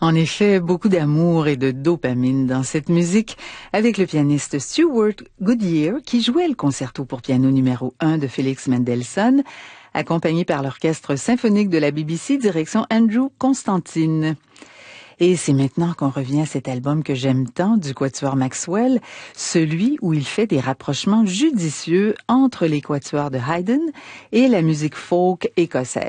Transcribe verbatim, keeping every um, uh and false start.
En effet, beaucoup d'amour et de dopamine dans cette musique, avec le pianiste Stewart Goodyear qui jouait le concerto pour piano numéro un de Félix Mendelssohn, accompagné par l'orchestre symphonique de la B B C direction Andrew Constantine. Et c'est maintenant qu'on revient à cet album que j'aime tant du quatuor Maxwell, celui où il fait des rapprochements judicieux entre les quatuors de Haydn et la musique folk écossaise.